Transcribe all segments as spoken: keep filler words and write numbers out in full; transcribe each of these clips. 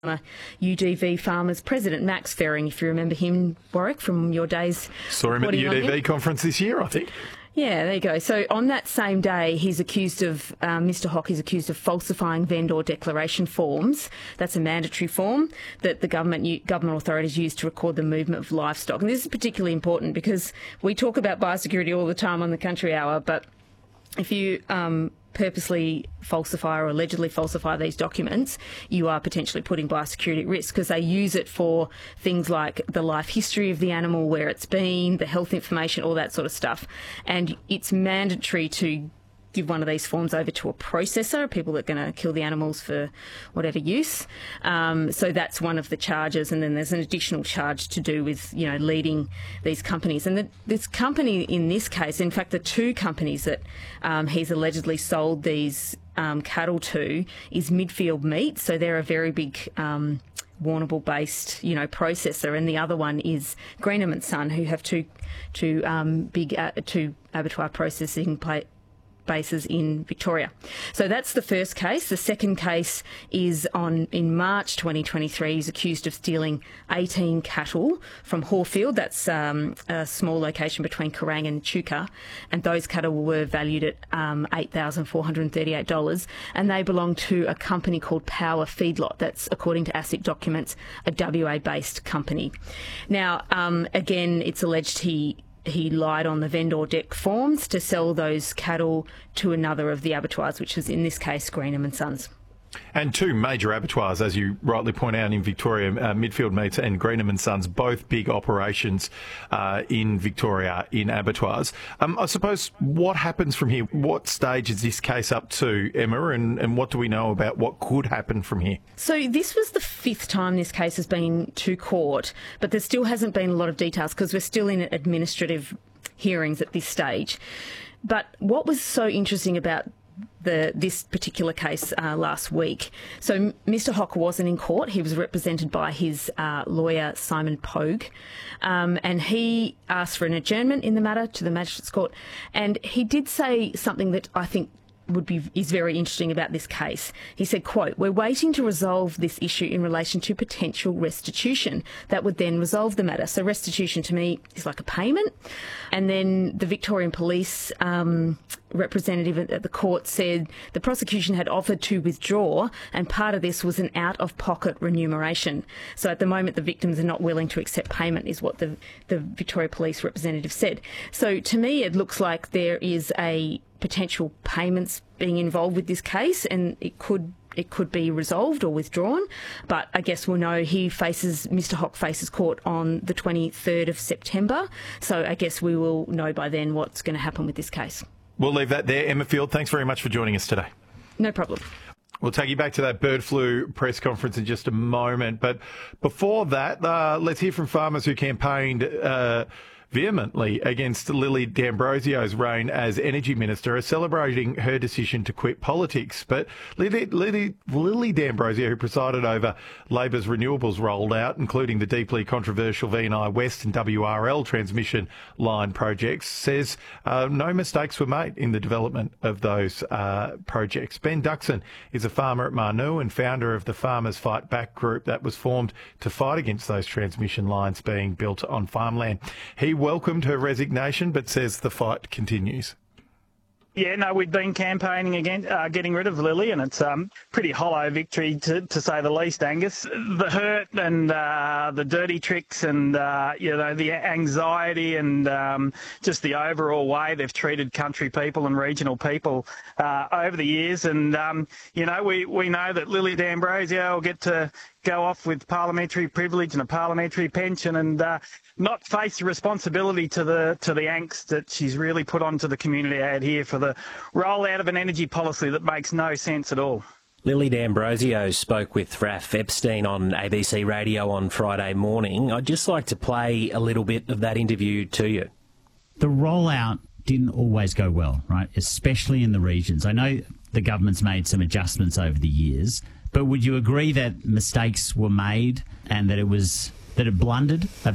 U D V Farmers President Max Ferring, if you remember him, Warwick, from your days. Saw him at the U D V conference this year, I think. Yeah, there you go. So on that same day, he's accused of, um, Mr Hock is accused of falsifying vendor declaration forms. That's a mandatory form that the government government authorities use to record the movement of livestock. And this is particularly important because we talk about biosecurity all the time on the Country Hour, but if you um, purposely falsify or allegedly falsify these documents, you are potentially putting biosecurity at risk because they use it for things like the life history of the animal, where it's been, the health information, all that sort of stuff. And it's mandatory to give one of these forms over to a processor, people that are going to kill the animals for whatever use. Um, so that's one of the charges. And then there's an additional charge to do with, you know, leading these companies. And the, this company in this case, in fact, the two companies that um, he's allegedly sold these um, cattle to is Midfield Meat. So they're a very big Um, Warrnambool-based, you know, processor, and the other one is Greenham and Son, who have two, two um, big, uh, two abattoir processing pla- bases in Victoria. So that's the first case. The second case is on in March twenty twenty-three. He's accused of stealing eighteen cattle from Horfield. That's um, a small location between Kerrang and Chuka, and those cattle were valued at um, eight thousand four hundred thirty-eight dollars, and they belong to a company called Power Feedlot. That's, according to ASIC documents, a W A-based company. Now, um, again, it's alleged he He lied on the vendor dec forms to sell those cattle to another of the abattoirs, which is in this case Greenham and Sons. And two major abattoirs, as you rightly point out, in Victoria, uh, Midfield Meats and Greenham and Sons, both big operations uh, in Victoria in abattoirs. Um, I suppose, what happens from here? What stage is this case up to, Emma, and, and what do we know about what could happen from here? So this was the fifth time this case has been to court, but there still hasn't been a lot of details because we're still in administrative hearings at this stage. But what was so interesting about The, this particular case uh, last week. So Mr Hock wasn't in court. He was represented by his uh, lawyer, Simon Pogue, um, and he asked for an adjournment in the matter to the Magistrates Court. And he did say something that I think would be is very interesting about this case. He said, quote, "We're waiting to resolve this issue in relation to potential restitution. That would then resolve the matter." So restitution to me is like a payment. And then the Victorian Police um, representative at the court said the prosecution had offered to withdraw, and part of this was an out-of-pocket remuneration. So at the moment, the victims are not willing to accept payment, is what the, the Victoria Police representative said. So to me, it looks like there is a potential payments being involved with this case, and it could it could be resolved or withdrawn. But I guess we'll know he faces, Mr Hock faces court on the twenty-third of September. So I guess we will know by then what's going to happen with this case. We'll leave that there. Emma Field, thanks very much for joining us today. No problem. We'll take you back to that bird flu press conference in just a moment. But before that, uh, let's hear from farmers who campaigned uh, vehemently against Lily D'Ambrosio's reign as Energy Minister, are celebrating her decision to quit politics. But Lily, Lily, Lily D'Ambrosio, who presided over Labor's renewables rollout, including the deeply controversial V and I West and W R L transmission line projects, says uh, no mistakes were made in the development of those uh, projects. Ben Duxon is a farmer at Marnoo and founder of the Farmers Fight Back group that was formed to fight against those transmission lines being built on farmland. He welcomed her resignation, but says the fight continues. Yeah, no, we've been campaigning against uh, getting rid of Lily, and it's um pretty hollow victory to, to say the least, Angus. The hurt and uh, the dirty tricks and, uh, you know, the anxiety and um, just the overall way they've treated country people and regional people uh, over the years. And, um, you know, we, we know that Lily D'Ambrosio will get to go off with parliamentary privilege and a parliamentary pension and uh, not face the responsibility to the to the angst that she's really put onto the community out here for the rollout of an energy policy that makes no sense at all. Lily D'Ambrosio spoke with Raph Epstein on A B C Radio on Friday morning. I'd just like to play a little bit of that interview to you. The rollout didn't always go well, right, especially in the regions. I know the government's made some adjustments over the years, but would you agree that mistakes were made and that it was that it blundered a bit?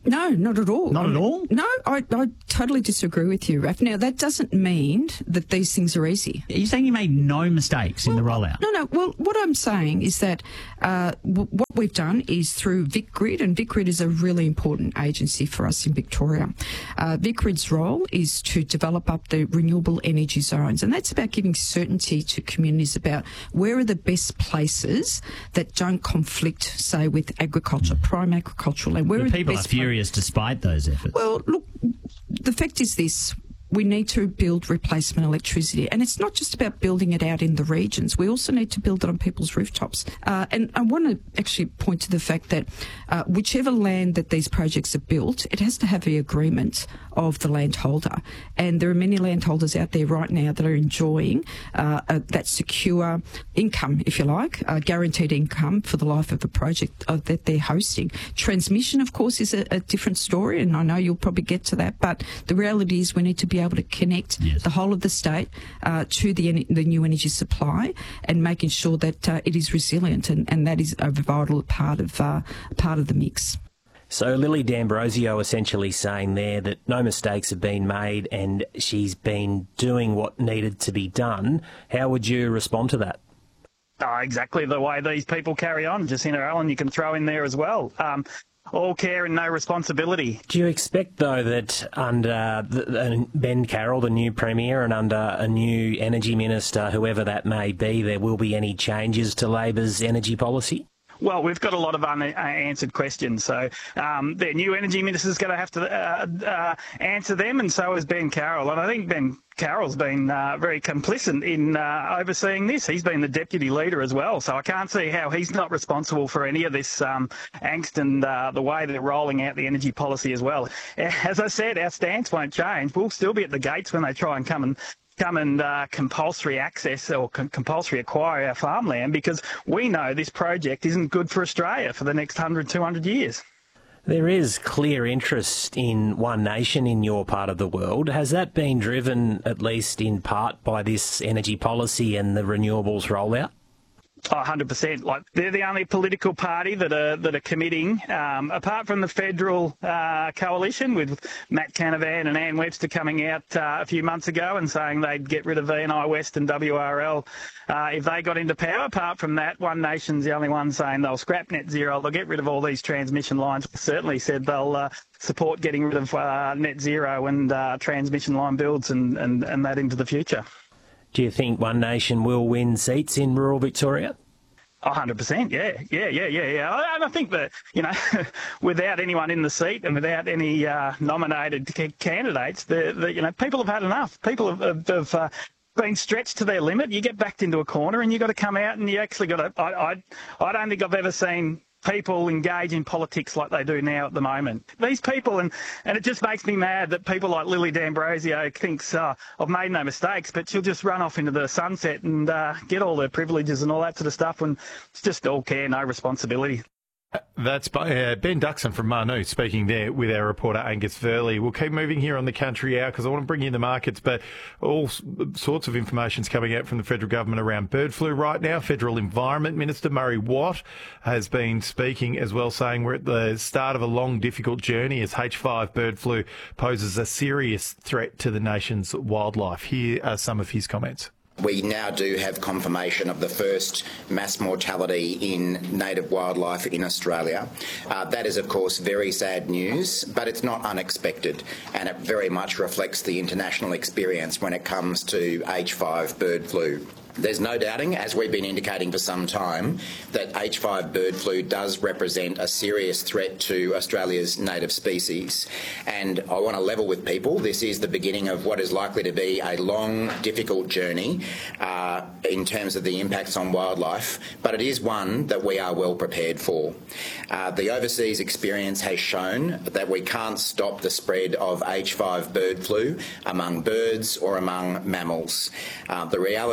No, not at all. Not at all? No, I, I totally disagree with you, Raf. Now, that doesn't mean that these things are easy. Are you saying you made no mistakes well, in the rollout? No, no. Well, what I'm saying is that uh, w- what we've done is through VicGrid, and VicGrid is a really important agency for us in Victoria. Uh, VicGrid's role is to develop up the renewable energy zones, and that's about giving certainty to communities about where are the best places that don't conflict, say, with agriculture, prime agricultural land. Where But are people the are best furious despite those efforts. Well, look, the fact is this. We need to build replacement electricity. And it's not just about building it out in the regions. We also need to build it on people's rooftops. Uh, and I want to actually point to the fact that uh, whichever land that these projects are built, it has to have the agreement of the landholder. And there are many landholders out there right now that are enjoying uh, uh, that secure income, if you like, uh, guaranteed income for the life of the project uh, that they're hosting. Transmission, of course, is a, a different story, and I know you'll probably get to that, but the reality is we need to be able to connect yes. the whole of the state uh, to the the new energy supply and making sure that uh, it is resilient, and, and that is a vital part of uh, part of the mix. So Lily D'Ambrosio essentially saying there that no mistakes have been made and she's been doing what needed to be done. How would you respond to that? Oh, exactly the way these people carry on. Jacinta Allen, you can throw in there as well. Um, all care and no responsibility. Do you expect, though, that under the, the Ben Carroll, the new Premier, and under a new Energy Minister, whoever that may be, there will be any changes to Labor's energy policy? Well, we've got a lot of unanswered questions. So um, their new energy minister is going to have to uh, uh, answer them, and so is Ben Carroll. And I think Ben Carroll's been uh, very complicit in uh, overseeing this. He's been the deputy leader as well. So I can't see how he's not responsible for any of this um, angst and uh, the way they're rolling out the energy policy as well. As I said, our stance won't change. We'll still be at the gates when they try and come and come and uh, compulsory access or com- compulsory acquire our farmland, because we know this project isn't good for Australia for the next one hundred, two hundred years. There is clear interest in One Nation in your part of the world. Has that been driven, at least in part, by this energy policy and the renewables rollout? Oh, one hundred percent. Like, they're the only political party that are that are committing, um, apart from the federal uh, coalition with Matt Canavan and Ann Webster coming out uh, a few months ago and saying they'd get rid of V N I West and W R L uh, if they got into power. Apart from that, One Nation's the only one saying they'll scrap net zero. They'll get rid of all these transmission lines. Certainly said they'll uh, support getting rid of uh, net zero and uh, transmission line builds and, and, and that into the future. Do you think One Nation will win seats in rural Victoria? one hundred percent, yeah, yeah, yeah, yeah, yeah. And I think that, you know, without anyone in the seat and without any uh, nominated c- candidates, the, the, you know, people have had enough. People have, have, have uh, been stretched to their limit. You get backed into a corner and you've got to come out and you actually got to... I, I, I don't think I've ever seen people engage in politics like they do now at the moment. These people, and, and it just makes me mad that people like Lily D'Ambrosio thinks, oh, I've made no mistakes, but she'll just run off into the sunset and uh, get all the privileges and all that sort of stuff when it's just all care, no responsibility. That's uh, Ben Duxon from Marnoo speaking there with our reporter Angus Verley. We'll keep moving here on the Country Hour because I want to bring you in the markets, but all sorts of information's coming out from the federal government around bird flu right now. Federal Environment Minister Murray Watt has been speaking as well, saying we're at the start of a long, difficult journey as H five bird flu poses a serious threat to the nation's wildlife. Here are some of his comments. We now do have confirmation of the first mass mortality in native wildlife in Australia. Uh, that is, of course, very sad news, but it's not unexpected, and it very much reflects the international experience when it comes to H five bird flu. There's no doubting, as we've been indicating for some time, that H five bird flu does represent a serious threat to Australia's native species. And I want to level with people, this is the beginning of what is likely to be a long, difficult journey uh, in terms of the impacts on wildlife, but it is one that we are well prepared for. Uh, the overseas experience has shown that we can't stop the spread of H five bird flu among birds or among mammals. Uh, the reality is,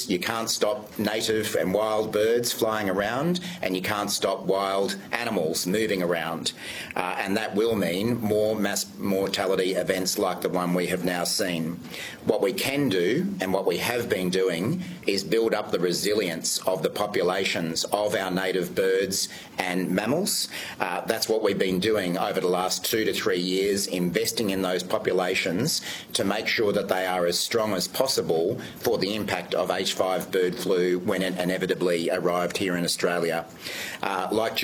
is you can't stop native and wild birds flying around, and you can't stop wild animals moving around. Uh, and that will mean more mass mortality events like the one we have now seen. What we can do, and what we have been doing, is build up the resilience of the populations of our native birds and mammals. Uh, that's what we've been doing over the last two to three years, investing in those populations to make sure that they are as strong as possible for the impact of H five bird flu when it inevitably arrived here in Australia. Uh, like